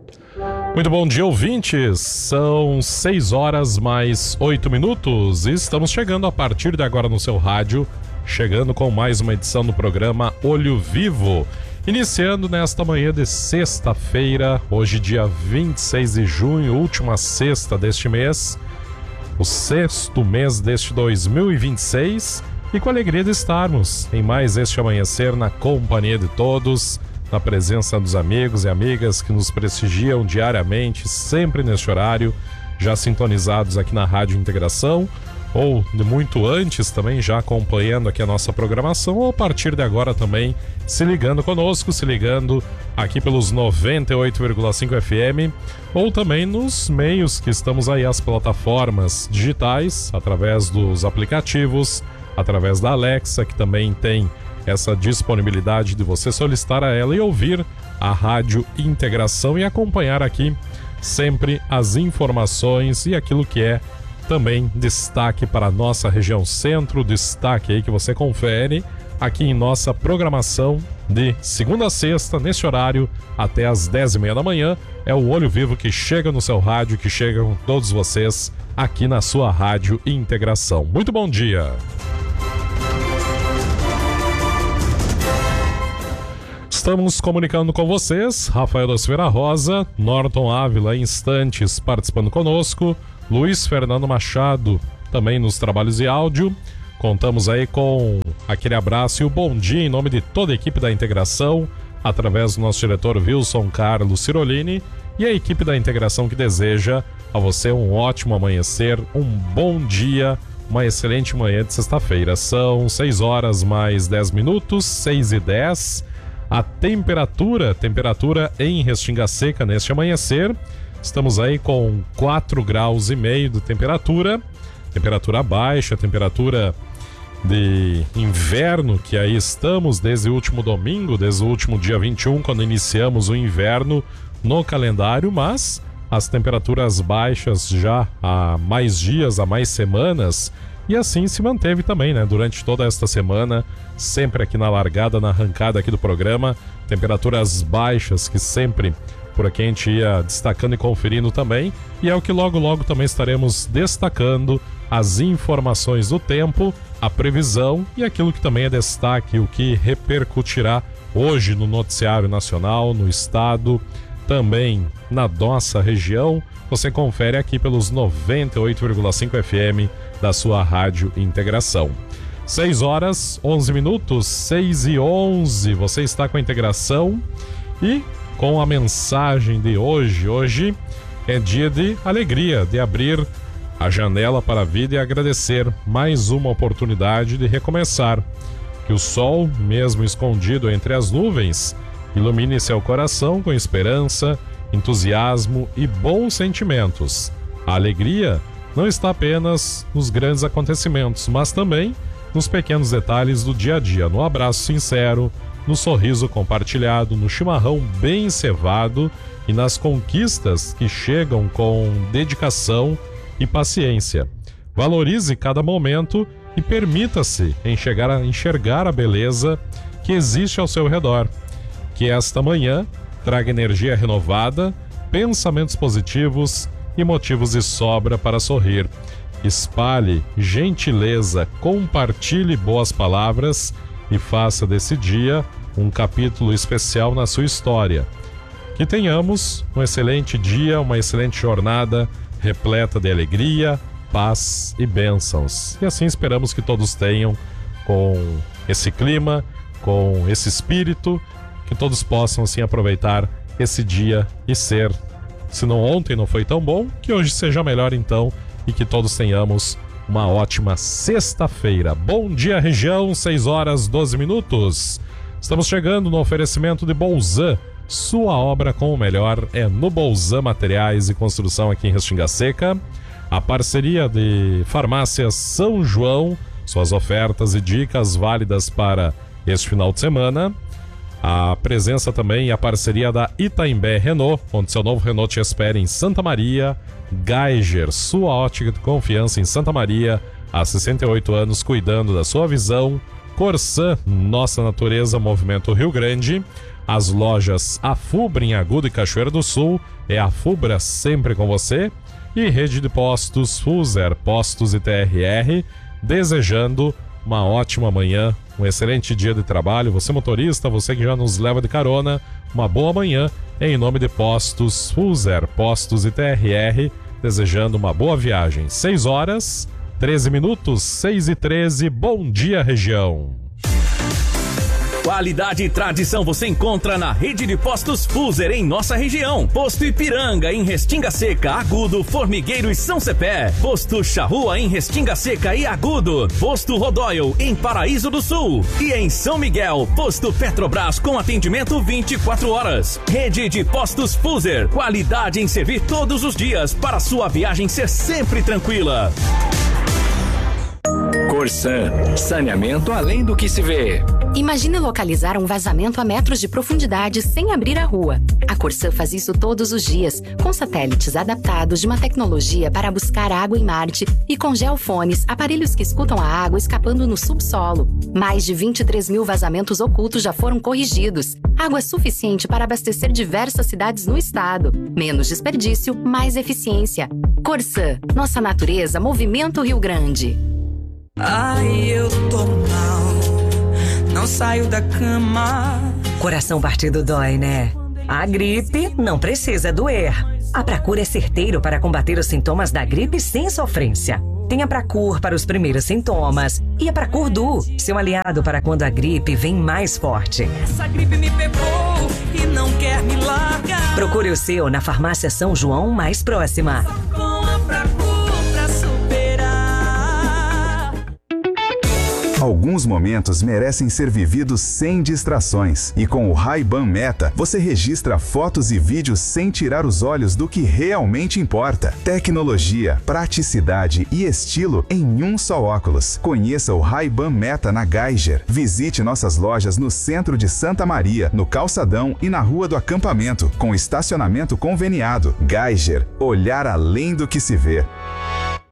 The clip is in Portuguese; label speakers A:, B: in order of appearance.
A: Muito bom dia, ouvintes. São 6 horas mais 8 minutos e estamos chegando a partir de agora no seu rádio, chegando com mais uma edição do programa Olho Vivo, iniciando nesta manhã de sexta-feira, hoje dia 26 de junho, última sexta deste mês, o sexto mês deste 2026, e com a alegria de estarmos em mais este amanhecer na companhia de todos, na presença dos amigos e amigas que nos prestigiam diariamente, sempre neste horário, já sintonizados aqui na Rádio Integração, ou de muito antes também já acompanhando aqui a nossa programação, ou a partir de agora também se ligando conosco, se ligando aqui pelos 98,5 FM, ou também nos meios que estamos aí, as plataformas digitais, através dos aplicativos, através da Alexa, que também tem essa disponibilidade de você solicitar a ela e ouvir a Rádio Integração e acompanhar aqui sempre as informações e aquilo que é também destaque para a nossa região centro, destaque aí que você confere aqui em nossa programação de segunda a sexta, nesse horário, até às 10h30 da manhã. É o Olho Vivo que chega no seu rádio, que chegam todos vocês aqui na sua Rádio Integração. Muito bom dia! Estamos comunicando com vocês, Rafael da Silveira Rosa, Norton Ávila em instantes participando conosco, Luiz Fernando Machado também nos trabalhos de áudio. Contamos aí com aquele abraço e o bom dia em nome de toda a equipe da Integração, através do nosso diretor Wilson Carlos Cirolini e a equipe da Integração que deseja a você um ótimo amanhecer, um bom dia, uma excelente manhã de sexta-feira. São 6 horas mais 10 minutos, 6h10. A temperatura em Restinga Seca neste amanhecer, estamos aí com 4,5 graus de temperatura baixa, temperatura de inverno, que aí estamos desde o último domingo, desde o último dia 21, quando iniciamos o inverno no calendário, mas as temperaturas baixas já há mais dias, há mais semanas, e assim se manteve também, né? Durante toda esta semana, sempre aqui na largada, na arrancada aqui do programa, temperaturas baixas que sempre por aqui a gente ia destacando e conferindo também, e é o que logo também estaremos destacando, as informações do tempo, a previsão e aquilo que também é destaque, o que repercutirá hoje no noticiário nacional, no estado, também na nossa região. Você confere aqui pelos 98,5 FM da sua Rádio Integração. 6 horas 11 minutos, 6h11, você está com a Integração e com a mensagem de hoje. Hoje é dia de alegria, de abrir a janela para a vida e agradecer mais uma oportunidade de recomeçar. Que o sol, mesmo escondido entre as nuvens, ilumine seu coração com esperança, entusiasmo e bons sentimentos. A alegria não está apenas nos grandes acontecimentos, mas também nos pequenos detalhes do dia a dia, no abraço sincero, no sorriso compartilhado, no chimarrão bem cevado e nas conquistas que chegam com dedicação e paciência. Valorize cada momento e permita-se enxergar a beleza que existe ao seu redor. Que esta manhã traga energia renovada, pensamentos positivos e motivos de sobra para sorrir. Espalhe gentileza, compartilhe boas palavras e faça desse dia um capítulo especial na sua história. Que tenhamos um excelente dia, uma excelente jornada repleta de alegria, paz e bênçãos. E assim esperamos que todos tenham, com esse clima, com esse espírito, que todos possam assim aproveitar esse dia e ser, se não ontem não foi tão bom, que hoje seja melhor então, e que todos tenhamos uma ótima sexta-feira. Bom dia, região, 6 horas 12 minutos. Estamos chegando no oferecimento de Bolzan. Sua obra com o melhor é no Bolzan Materiais e Construção aqui em Restinga Seca. A parceria de Farmácias São João, suas ofertas e dicas válidas para este final de semana. A presença também e a parceria da Itaimbé Renault, onde seu novo Renault te espera em Santa Maria. Geiger, sua ótica de confiança em Santa Maria, há 68 anos cuidando da sua visão. Corsan, nossa natureza, Movimento Rio Grande. as lojas Afubra em Agudo e Cachoeira do Sul, é a Afubra sempre com você, e rede de postos Fuser, Postos e TRR, desejando uma ótima manhã, um excelente dia de trabalho. Você motorista, você que já nos leva de carona, uma boa manhã em nome de Postos Fuser, Postos e TRR, desejando uma boa viagem. 6h13, 6h13, bom dia região.
B: Qualidade e tradição você encontra na rede de postos Fuser em nossa região. Posto Ipiranga em Restinga Seca, Agudo, Formigueiro e São Cepé. Posto Charrua em Restinga Seca e Agudo. Posto Rodóio em Paraíso do Sul. E em São Miguel, Posto Petrobras com atendimento 24 horas. Rede de postos Fuser. Qualidade em servir todos os dias para sua viagem ser sempre tranquila.
C: Corsan, saneamento além do que se vê.
D: Imagine localizar um vazamento a metros de profundidade sem abrir a rua. A Corsan faz isso todos os dias, com satélites adaptados de uma tecnologia para buscar água em Marte e com geofones, aparelhos que escutam a água escapando no subsolo. Mais de 23 mil vazamentos ocultos já foram corrigidos. Água suficiente para abastecer diversas cidades no estado. Menos desperdício, mais eficiência. Corsan, nossa natureza, movimento Rio Grande.
E: Ai, eu tô mal, não saio da cama.
F: Coração partido dói, né? A gripe não precisa doer. A Pracur é certeiro para combater os sintomas da gripe sem sofrência. Tem a Pracur para os primeiros sintomas e a Pracur Du, seu aliado para quando a gripe vem mais forte.
E: Essa gripe me pegou e não quer me largar.
F: Procure o seu na farmácia São João mais próxima.
E: Com a Pracur pra superar.
G: Alguns momentos merecem ser vividos sem distrações. E com o Ray-Ban Meta, você registra fotos e vídeos sem tirar os olhos do que realmente importa. Tecnologia, praticidade e estilo em um só óculos. Conheça o Ray-Ban Meta na Geiger. Visite nossas lojas no centro de Santa Maria, no Calçadão e na Rua do Acampamento, com estacionamento conveniado. Geiger, olhar além do que se vê.